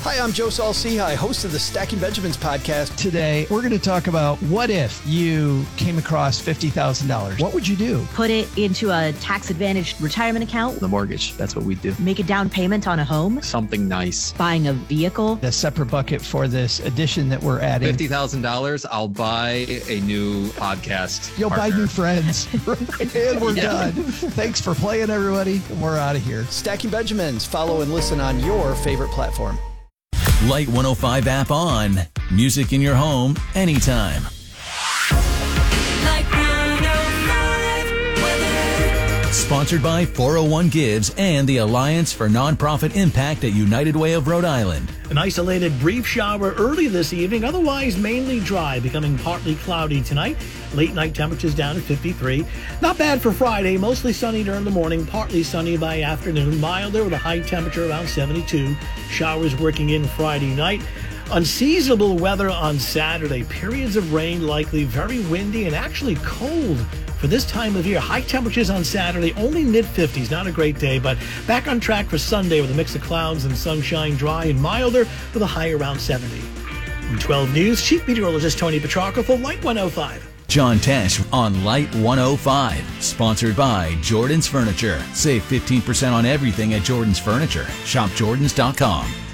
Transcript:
Hi, I'm Joe Saul-Sehy, host of the Stacking Benjamins podcast. Today, we're going to talk about what if you came across $50,000? What would you do? Put it into a tax-advantaged retirement account. The mortgage, that's what we do. Make a down payment on a home. Something nice. Buying a vehicle. A separate bucket for this addition that we're adding. $50,000, I'll buy a new podcast. You'll partner. buy new friends. And we're done. Thanks for playing, everybody. We're out of here. Stacking Benjamins. Follow and listen on your favorite platform. Light 105 app on. Music in your home anytime. Light 105 weather. Sponsored by 401 Gives and the Alliance for Nonprofit Impact at United Way of Rhode Island. An isolated brief shower early this evening, otherwise mainly dry, becoming partly cloudy tonight. Late night temperatures down at 53. Not bad for Friday, mostly sunny during the morning, partly sunny by afternoon, milder with a high temperature around 72. Showers working in Friday night. Unseasonable weather on Saturday. Periods of rain likely, very windy and actually cold for this time of year. High temperatures on Saturday, only mid-50s. Not a great day, but back on track for Sunday with a mix of clouds and sunshine, dry and milder with a high around 70. In 12 News, Chief Meteorologist Tony Petrarca for Light 105. John Tesh on Light 105. Sponsored by Jordan's Furniture. Save 15% on everything at Jordan's Furniture. ShopJordans.com.